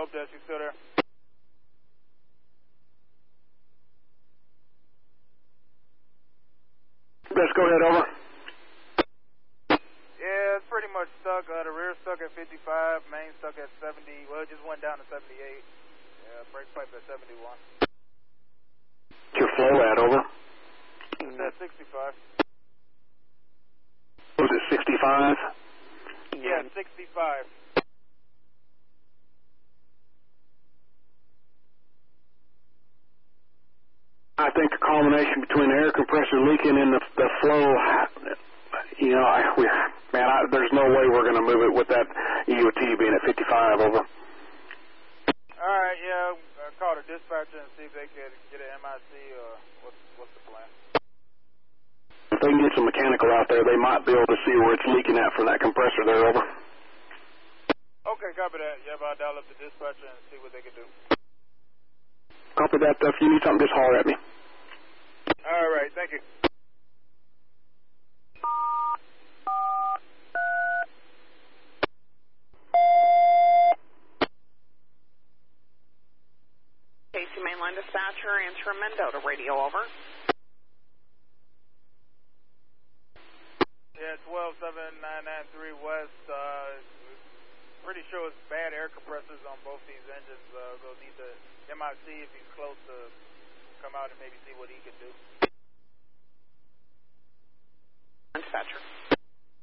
help desk, you still there? Let's go ahead, over. Yeah, it's pretty much stuck. The rear stuck at 55, main stuck at 70. Well, it just went down to 78. Yeah, brake pipe at 71. Your flow at, over. It's at 65. Was it 65? Yeah, 65. I think a combination between the air compressor leaking and the flow, you know, there's no way we're going to move it with that EOT being at 55, over. All right, yeah, I'll call the dispatcher and see if they can get an MIC or what's the plan. If they can get some mechanical out there, they might be able to see where it's leaking at from that compressor there, over. Okay, copy that. Yeah, but I'll dial up the dispatcher and see what they can do. Copy that. If you need something, just holler at me. All right, thank you. Casey Mainline Dispatcher, answer Mendota radio, over. Yeah, 127993 West. Pretty sure it's bad air compressors on both these engines. They'll need the MIC if he's close to come out and maybe see what he can do. Dispatcher.